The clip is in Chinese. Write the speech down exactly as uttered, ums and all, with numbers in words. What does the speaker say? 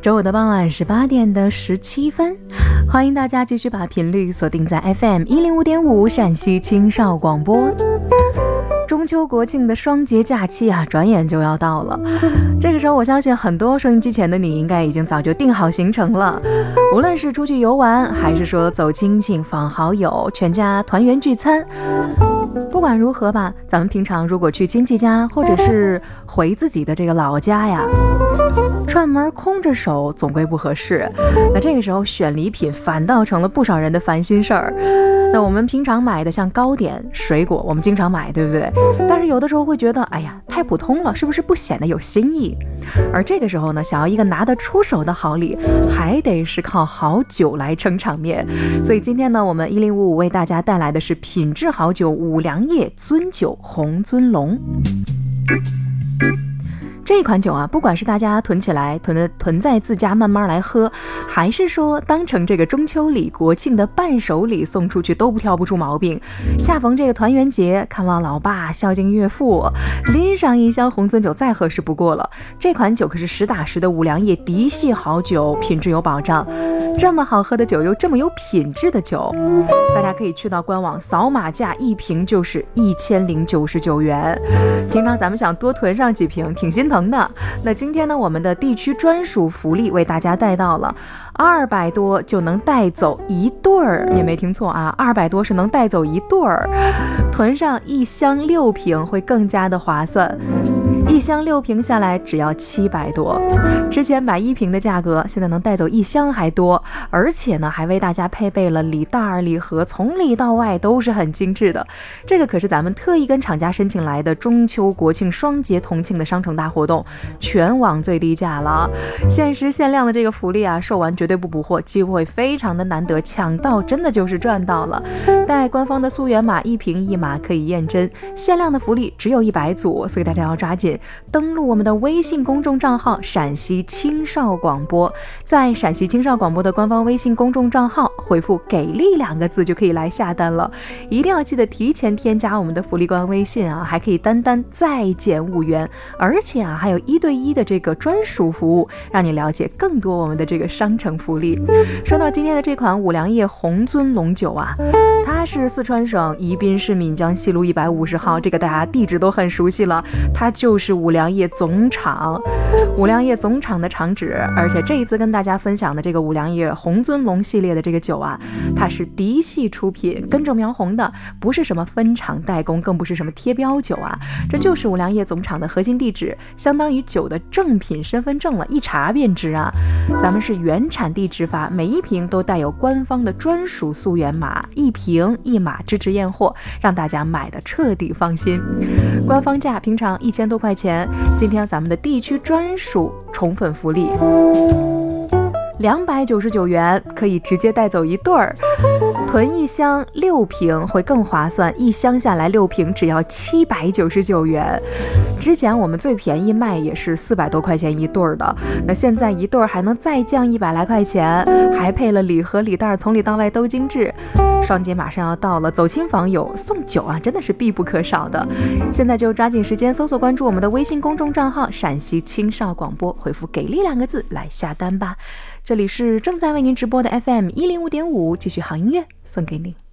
周五的傍晚十八点的十七分，欢迎大家继续把频率锁定在 F M 一零五点五陕西青少广播。中秋国庆的双节假期啊，转眼就要到了。这个时候，我相信很多收音机前的你应该已经早就定好行程了。无论是出去游玩，还是说走亲戚访好友，全家团圆聚餐，不管如何吧，咱们平常如果去亲戚家，或者是回自己的这个老家呀，串门空着手总归不合适。那这个时候选礼品反倒成了不少人的烦心事儿。那我们平常买的像糕点、水果，我们经常买，对不对？但是有的时候会觉得，哎呀，太普通了，是不是不显得有新意？而这个时候呢，想要一个拿得出手的好礼，还得是靠好酒来撑场面。所以今天呢，我们一零五五为大家带来的是品质好酒五粮液尊酒红尊龙。这款酒啊，不管是大家囤起来囤的囤在自家慢慢来喝，还是说当成这个中秋礼、国庆的伴手礼送出去，都不挑不出毛病。恰逢这个团圆节，看望老爸，孝敬岳父，拎上一箱红尊酒再合适不过了。这款酒可是实打实的五粮液嫡系好酒，品质有保障。这么好喝的酒，又这么有品质的酒，大家可以去到官网扫码价，一瓶就是一千零九十九元。平常咱们想多囤上几瓶，挺心疼的。那今天呢，我们的地区专属福利为大家带到了二百多就能带走一对儿，你没听错啊，二百多是能带走一对儿，囤上一箱六瓶会更加的划算。一箱六瓶下来只要七百多，之前买一瓶的价格，现在能带走一箱还多，而且呢还为大家配备了礼袋礼盒，从里到外都是很精致的。这个可是咱们特意跟厂家申请来的中秋国庆双节同庆的商城大活动，全网最低价了，限时限量的这个福利啊，售完绝对不补货，机会非常的难得，抢到真的就是赚到了。带官方的溯源码，一瓶一码可以验真，限量的福利只有一百组，所以大家要抓紧登录我们的微信公众账号陕西青少广播，在陕西青少广播的官方微信公众账号回复给力两个字就可以来下单了。一定要记得提前添加我们的福利官微信啊，还可以单单再减五元，而且啊还有一对一的这个专属服务，让你了解更多我们的这个商城福利。说到今天的这款五粮液红尊龙酒啊，它是四川省宜宾市岷江西路一百五十号，这个大家地址都很熟悉了，它就是五粮液总厂，五粮液总厂的厂址。而且这一次跟大家分享的这个五粮液红尊龙系列的这个酒啊，它是嫡系出品，跟着苗红的，不是什么分厂代工，更不是什么贴标酒啊，这就是五粮液总厂的核心地址，相当于酒的正品身份证了，一查便知啊。咱们是原产地直发，每一瓶都带有官方的专属溯源码，一瓶一码支持验货，让大家买的彻底放心。官方价平常一千多块钱，今天咱们的地区专属宠粉福利两百九十九元可以直接带走一对儿，囤一箱六瓶会更划算，一箱下来六瓶只要七百九十九元。之前我们最便宜卖也是四百多块钱一对儿的，那现在一对儿还能再降一百来块钱，还配了礼盒礼袋，从里到外都精致。双节马上要到了，走亲访友送酒啊，真的是必不可少的。现在就抓紧时间搜索关注我们的微信公众账号陕西青少广播，回复给力两个字来下单吧。这里是正在为您直播的 F M 一零五点五，继续好音乐送给你。